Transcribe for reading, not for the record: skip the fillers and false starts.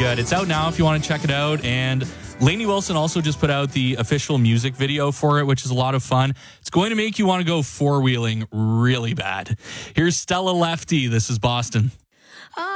good. It's out now if you want to check it out. And Lainey Wilson also just put out the official music video for it, which is a lot of fun. It's going to make you want to go four-wheeling really bad. Here's Stella Lefty. This is Boston.